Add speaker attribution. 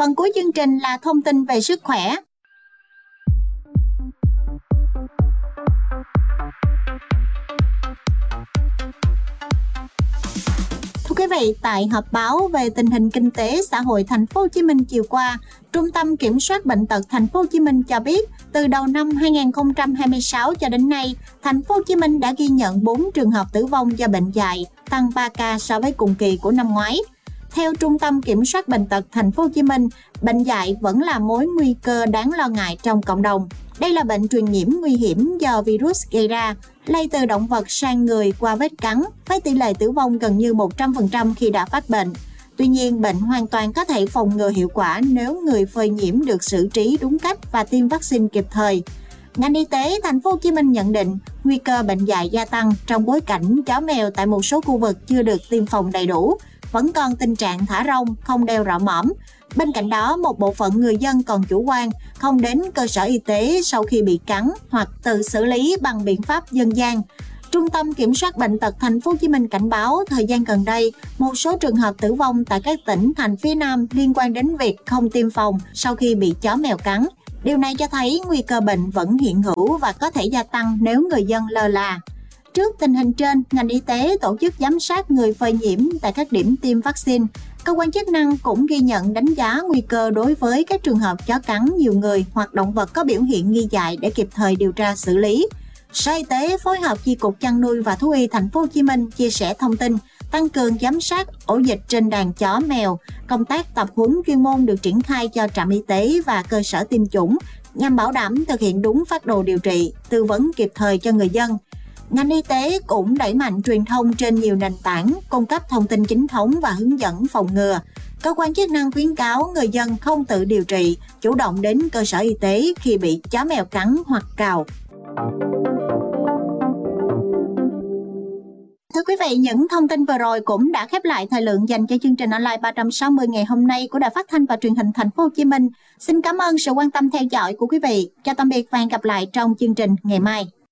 Speaker 1: Phần cuối chương trình là thông tin về sức khỏe. Thưa quý vị, tại họp báo về tình hình kinh tế xã hội thành phố Hồ Chí Minh chiều qua, Trung tâm Kiểm soát Bệnh tật thành phố Hồ Chí Minh cho biết, từ đầu năm 2026 cho đến nay, thành phố Hồ Chí Minh đã ghi nhận 4 trường hợp tử vong do bệnh dại, tăng 3 ca so với cùng kỳ của năm ngoái. Theo Trung tâm Kiểm soát Bệnh tật thành phố Hồ Chí Minh, bệnh dại vẫn là mối nguy cơ đáng lo ngại trong cộng đồng. Đây là bệnh truyền nhiễm nguy hiểm do virus gây ra, lây từ động vật sang người qua vết cắn, với tỷ lệ tử vong gần như 100% khi đã phát bệnh. Tuy nhiên, bệnh hoàn toàn có thể phòng ngừa hiệu quả nếu người phơi nhiễm được xử trí đúng cách và tiêm vaccine kịp thời. Ngành y tế thành phố Hồ Chí Minh nhận định nguy cơ bệnh dại gia tăng trong bối cảnh chó mèo tại một số khu vực chưa được tiêm phòng đầy đủ, vẫn còn tình trạng thả rông, không đeo rọ mõm. Bên cạnh đó, một bộ phận người dân còn chủ quan, không đến cơ sở y tế sau khi bị cắn hoặc tự xử lý bằng biện pháp dân gian. Trung tâm Kiểm soát Bệnh tật thành phố Hồ Chí Minh cảnh báo thời gian gần đây, một số trường hợp tử vong tại các tỉnh thành phía Nam liên quan đến việc không tiêm phòng sau khi bị chó mèo cắn. Điều này cho thấy nguy cơ bệnh vẫn hiện hữu và có thể gia tăng nếu người dân lơ là. Trước tình hình trên, ngành y tế tổ chức giám sát người phơi nhiễm tại các điểm tiêm vaccine. Cơ quan chức năng cũng ghi nhận đánh giá nguy cơ đối với các trường hợp chó cắn nhiều người hoặc động vật có biểu hiện nghi dại để kịp thời điều tra xử lý. Sở Y tế phối hợp Chi cục Chăn nuôi và Thú y thành phố Hồ Chí Minh chia sẻ thông tin, tăng cường giám sát ổ dịch trên đàn chó mèo. Công tác tập huấn chuyên môn được triển khai cho trạm y tế và cơ sở tiêm chủng nhằm bảo đảm thực hiện đúng phác đồ điều trị, tư vấn kịp thời cho người dân. Ngành y tế cũng đẩy mạnh truyền thông trên nhiều nền tảng, cung cấp thông tin chính thống và hướng dẫn phòng ngừa. Cơ quan chức năng khuyến cáo người dân không tự điều trị, chủ động đến cơ sở y tế khi bị chó mèo cắn hoặc cào. Thưa quý vị, những thông tin vừa rồi cũng đã khép lại thời lượng dành cho chương trình online 360 ngày hôm nay của Đài Phát thanh và Truyền hình thành phố Hồ Chí Minh. Xin cảm ơn sự quan tâm theo dõi của quý vị. Chào tạm biệt và hẹn gặp lại trong chương trình ngày mai.